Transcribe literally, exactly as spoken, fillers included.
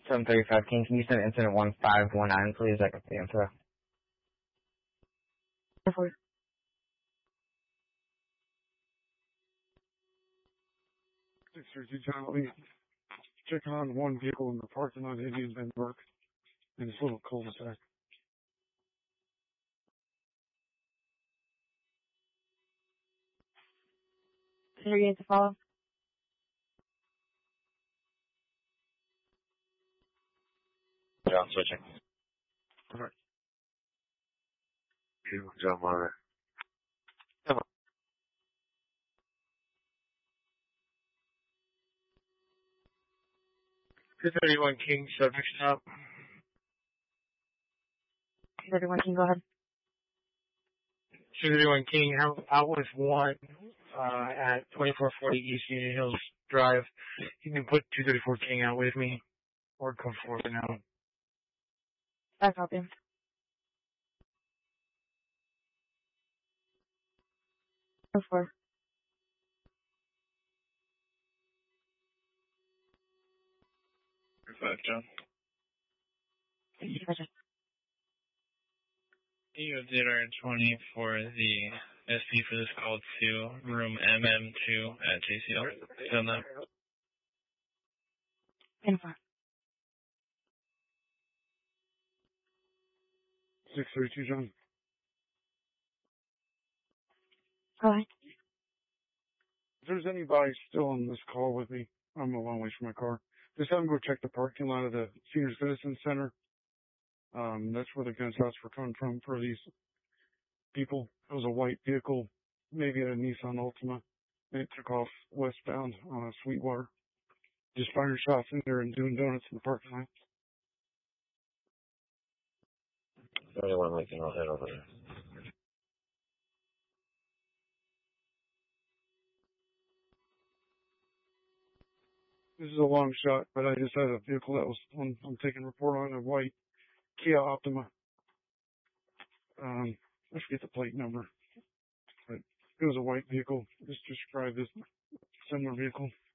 seven thirty-five King, can you send incident one five one nine, please? I got the info. six thirty-two John, let me check on one vehicle in the parking lot of Indian Bend Park in this little cul-de-sac. Are you to follow? John switching. Alright. John Monitor. Come on. two thirty-one King, subject stop. two thirty-one King, go ahead. two thirty-one King, out, out with one uh, at twenty-four forty East Union Hills Drive. You can put two thirty-four King out with me, or come forward now. I copy. Go for it. Five, John. Gotcha. You have data twenty for the S P for this call to room M M two at J C L. Done that. Info. six thirty-two John. Go ahead. If there's anybody still on this call with me, I'm a long way from my car. Just have them go check the parking lot of the Senior Citizen Center. Um, that's where the gunshots were coming from for these people. It was a white vehicle, maybe a Nissan Altima, and it took off westbound on a Sweetwater. Just firing shots in there and doing donuts in the parking lot. thirty-one Lincoln, I'll head over there. This is a long shot, but I just had a vehicle that was, I'm, I'm taking a report on, a white Kia Optima. Um, I forget the plate number, but it was a white vehicle. Just described as a similar vehicle.